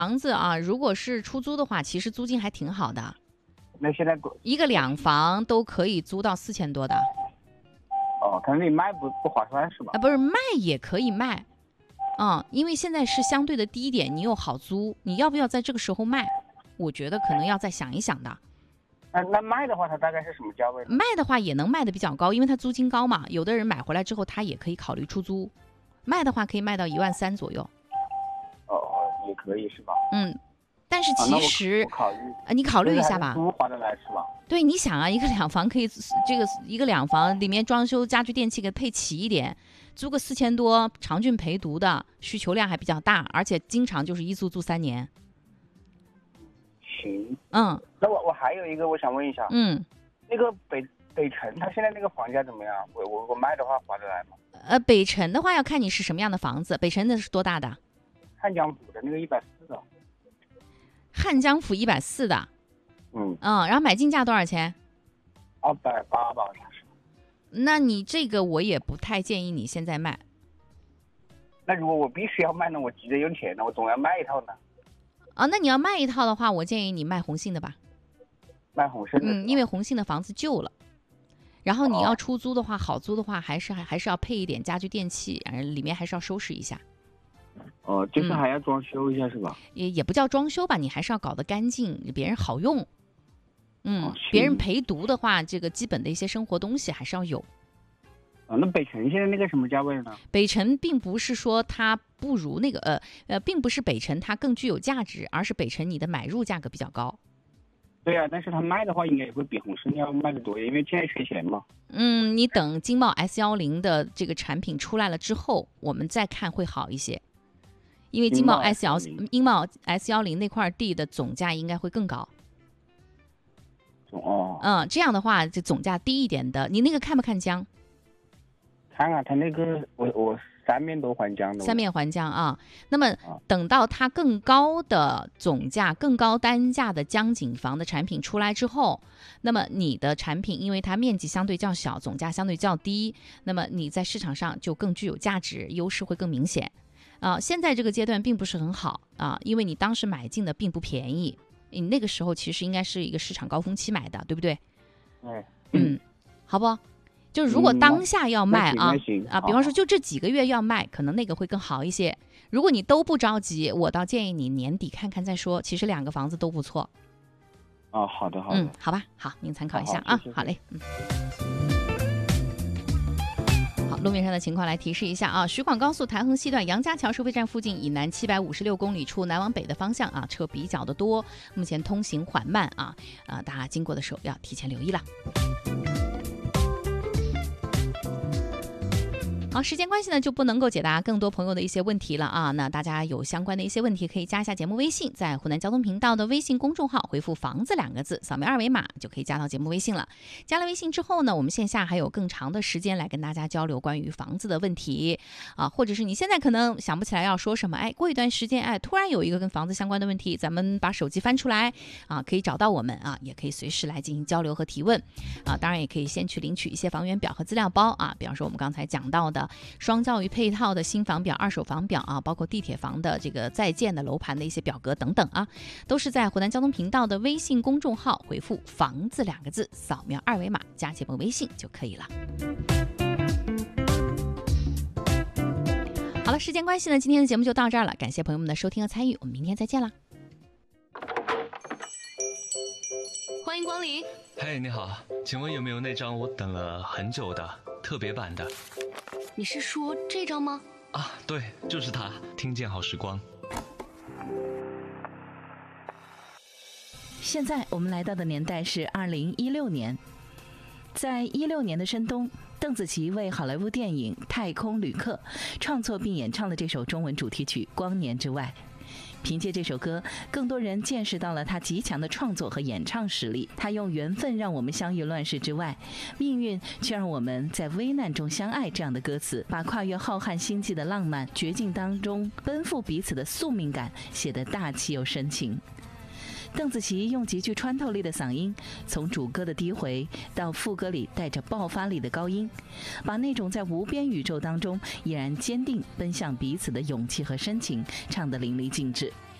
房子啊，如果是出租的话，其实租金还挺好的。 那现在一个两房都可以租到4000多的。 可能你卖不划算是吧？ 不是卖也可以卖，因为现在是相对的低点，你又好租，你要不要在这个时候卖？我觉得可能要再想一想的。 那卖的话，它大概是什么价位呢？ 卖的话也能卖的比较高，因为它租金高嘛。有的人买回来之后，他也可以考虑出租。卖的话可以卖到13000左右。 也可以是吧？ 但是其实你考虑一下吧。 租划得来是吧？ 对，你想啊，一个两房可以这个一个两房里面装修家具电器给配齐一点，租个4000多，长郡陪读的，需求量还比较大，而且经常就是一租3年。 行。那我还有一个我想问一下，那个北城它现在那个房价怎么样？我卖的话划得来吗？ 北城的话要看你是什么样的房子。北城的是多大的？ 汉江府的那个140的。 汉江府140的。然后买进价多少钱 ？280吧，好像是。 那你这个我也不太建议你现在卖。 那如果我必须要卖呢？我急着用钱呢，我总要卖一套呢。 那你要卖一套的话，我建议你卖红杏的吧。 卖红杏的。 因为红杏的房子旧了。然后你要出租的话，好租的话，还是要配一点家具电器，里面还是要收拾一下。 就是还要装修一下是吧？ 也不叫装修吧，你还是要搞得干净，别人好用。别人陪读的话，这个基本的一些生活东西还是要有。 那北城现在那个什么价位呢？ 北城并不是说它不如那个并不是北城它更具有价值，而是北城你的买入价格比较高。 对啊，但是它卖的话应该也会比红杏要卖的多，因为现在缺钱嘛。 你等金茂 S10的这个产品出来了之后，我们再看会好一些。因为金茂 S10那块地的总价应该会更高。这样的话，这总价低一点的，你那个看不看江？ 看啊，它那个我3面都环江的。 3面环江啊。那么等到它更高的总价、更高单价的江景房的产品出来之后，那么你的产品因为它面积相对较小，总价相对较低，那么你在市场上就更具有价值，优势会更明显。现在这个阶段并不是很好因为你当时买进的并不便宜，你那个时候其实应该是一个市场高峰期买的，对不对？好不好？就如果当下要卖比方说就这几个月要卖，可能那个会更好一些。如果你都不着急，我倒建议你年底看看再说。其实2个房子都不错。 好的好的。 好吧，好，您参考一下谢谢。 好嘞。好，路面上的情况来提示一下徐广高速台衡西段杨家桥收费站附近以南756公里处南往北的方向车比较的多，目前通行缓慢大家经过的时候要提前留意了。好，时间关系呢，就不能够解答更多朋友的一些问题了那大家有相关的一些问题，可以加一下节目微信，在湖南交通频道的微信公众号回复房子2个字，扫描2维码就可以加到节目微信了。加了微信之后呢，我们线下还有更长的时间来跟大家交流关于房子的问题或者是你现在可能想不起来要说什么，过一段时间突然有一个跟房子相关的问题，咱们把手机翻出来可以找到我们也可以随时来进行交流和提问当然也可以先去领取一些房源表和资料包比方说我们刚才讲到的双教育配套的新房表、二手房表包括地铁房的这个在建的楼盘的一些表格等等都是在湖南交通频道的微信公众号回复房子2个字，扫描2维码加节目微信就可以了。好了，时间关系呢，今天的节目就到这儿了，感谢朋友们的收听和参与，我们明天再见了。 欢迎光临。 嘿，你好，请问有没有那张我等了很久的特别版的？ 你是说这张吗？ 对，就是它，听见好时光。 现在我们来到的年代是2016年，在16年的深冬，邓紫棋为好莱坞电影《太空旅客》创作并演唱了这首中文主题曲《光年之外》。凭借这首歌，更多人见识到了他极强的创作和演唱实力。他用缘分让我们相遇乱世之外，命运却让我们在危难中相爱这样的歌词，把跨越浩瀚星际的浪漫、绝境当中奔赴彼此的宿命感写得大气又深情。邓紫棋用极具穿透力的嗓音，从主歌的低回到副歌里带着爆发力的高音，把那种在无边宇宙当中依然坚定奔向彼此的勇气和深情唱得淋漓尽致。